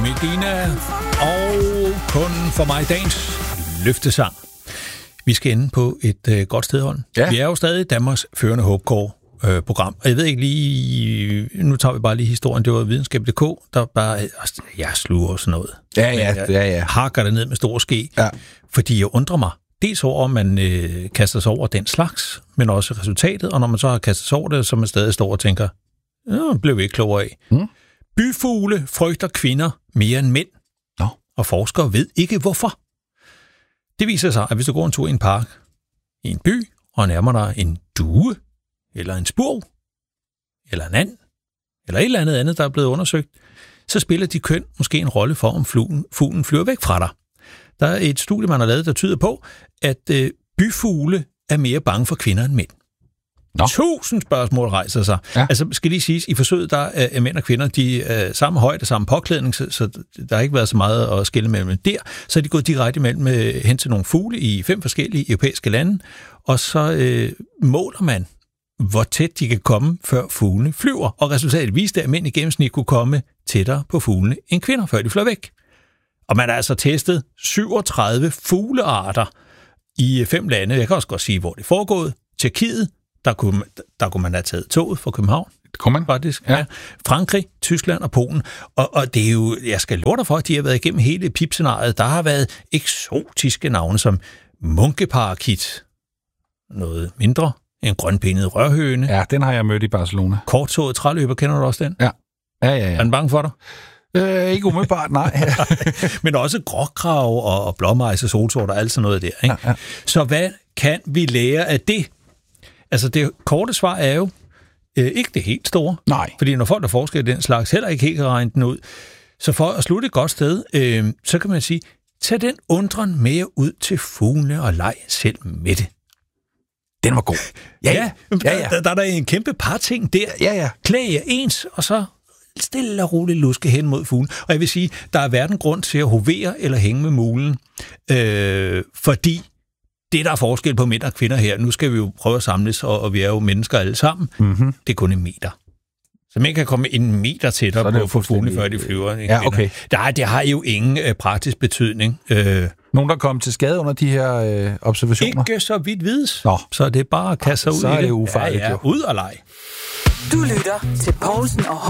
Medina, og kun for mig dagens løftesang. Vi skal ende på et godt sted, Holm. Ja. Vi er jo stadig Danmarks førende håbekår-program. Og jeg ved ikke lige... Nu tager vi bare lige historien. Det var videnskab.dk, der bare... sluger og sådan noget. Ja. Hakker det ned med stor ske. Ja. Fordi jeg undrer mig. Dels over, om man kaster sig over den slags, men også resultatet. Og når man så har kastet sig over det, så man stadig står og tænker, blev vi ikke klogere af. Byfugle frygter kvinder mere end mænd. Nå. Og forskere ved ikke hvorfor. Det viser sig, at hvis du går en tur i en park, i en by, og nærmer dig en due, eller en spurv, eller en and, eller et eller andet, der er blevet undersøgt, så spiller de køn måske en rolle for, om fuglen flyver væk fra dig. Der er et studie, man har lavet, der tyder på, at byfugle er mere bange for kvinder end mænd. Nå. 1000 spørgsmål rejser sig. Ja. Altså, skal lige siges, i forsøget, der er mænd og kvinder, de er samme højde, samme påklædning, så der har ikke været så meget at skille mellem der. Så er de gået direkte hen til nogle fugle i 5 forskellige europæiske lande, og så måler man, hvor tæt de kan komme, før fuglene flyver. Og resultatet viste, at mænd i gennemsnit kunne komme tættere på fuglene end kvinder, før de fløj væk. Og man har altså testet 37 fuglearter i 5 lande. Jeg kan også godt sige, hvor det er foregået. Tjekkiet, der kunne man have taget toget fra København. Det kunne man. Faktisk. Ja. Frankrig, Tyskland og Polen. Og det er jo, jeg skal love dig for, at de har været igennem hele pipscenariet. Der har været eksotiske navne som munkeparakit, noget mindre, en grønpindet rørhøne. Ja, den har jeg mødt i Barcelona. Korttoget træløber, kender du også den? Ja. Er den bange for dig? Ikke umiddelbart, nej. Men også gråkrav og blåmejs og solsort og alt sådan noget der. Ikke? Ja. Så hvad kan vi lære af det? Altså det korte svar er jo ikke det helt store. Nej. Fordi når folk der forsker i den slags, heller ikke helt kan regne den ud. Så for at slutte et godt sted, så kan man sige, tag den undren med ud til fuglene og leg selv med det. Den var god. Ja. Der er der en kæmpe par ting der. Ja. Klæd jer ens, og så stille og roligt luske hen mod fuglen. Og jeg vil sige, der er hverken grund til at hovere eller hænge med mulen, fordi det, der er forskel på mænd og kvinder her, nu skal vi jo prøve at samles, og vi er jo mennesker alle sammen, det er kun 1 meter. Så man kan komme 1 meter tættere på fuglene, før de flyver. Ja, okay. Det har jo ingen praktisk betydning. Nogen, der kom til skade under de her observationer? Ikke så vidt vides. Nå. Så det er bare at kaste sig ud i det. Så er det ufarligt. Ja, ud og lege. Du lytter til Poulsen og